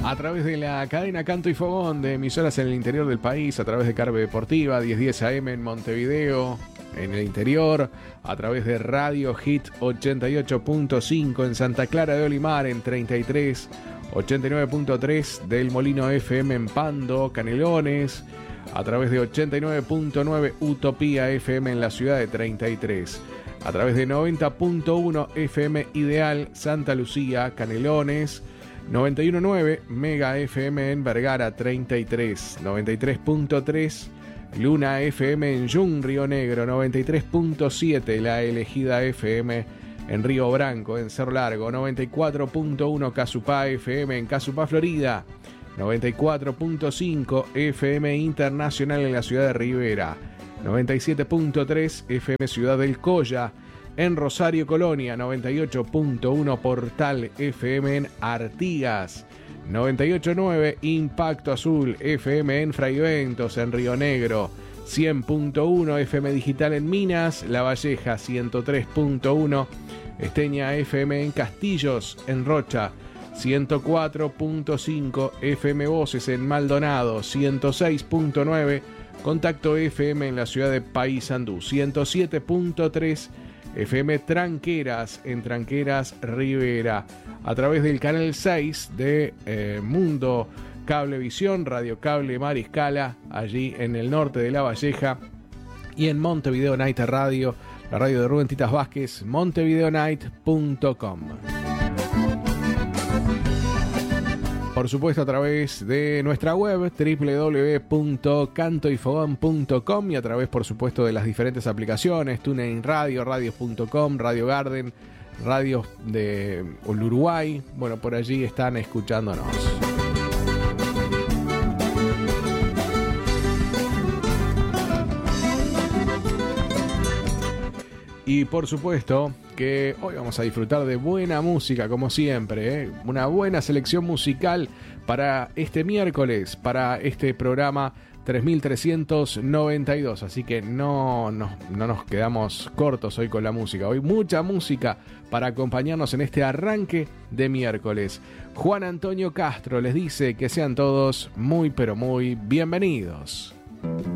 a través de la cadena Canto y Fogón de emisoras en el interior del país, a través de Carve Deportiva, 1010 AM en Montevideo, en el interior, a través de Radio Hit 88.5 en Santa Clara de Olimar en 33, 89.3 del Molino FM en Pando, Canelones, a través de 89.9 Utopía FM en la ciudad de 33, a través de 90.1 FM Ideal Santa Lucía, Canelones, 91.9 Mega FM en Vergara 33, 93.3 Luna FM en Yun, Río Negro, 93.7 La Elegida FM en Río Branco, en Cerro Largo, 94.1 Casupá FM en Casupá, Florida, 94.5 FM Internacional en la ciudad de Rivera, 97.3 FM Ciudad del Colla en Rosario, Colonia, 98.1 Portal FM en Artigas, 98.9 Impacto Azul FM en Fraiventos, en Río Negro, 100.1 FM Digital en Minas, La Valleja, 103.1 Esteña FM en Castillos, en Rocha, 104.5 FM Voces en Maldonado, 106.9 Contacto FM en la ciudad de Paysandú, 107.3 FM Tranqueras en Tranqueras, Rivera, a través del canal 6 de Mundo Cablevisión, Radio Cable Mariscala, allí en el norte de La Valleja, y en Montevideo Night Radio, la radio de Rubén Titas Vázquez, montevideonight.com. Por supuesto, a través de nuestra web www.cantoyfogón.com y a través, por supuesto, de las diferentes aplicaciones, TuneIn Radio, radios.com, Radio Garden, radios de Uruguay. Bueno, por allí están escuchándonos. Y por supuesto que hoy vamos a disfrutar de buena música, como siempre, una buena selección musical para este miércoles, para este programa 3392. Así que no nos quedamos cortos hoy con la música. Hoy mucha música para acompañarnos en este arranque de miércoles. Juan Antonio Castro les dice que sean todos muy pero muy bienvenidos.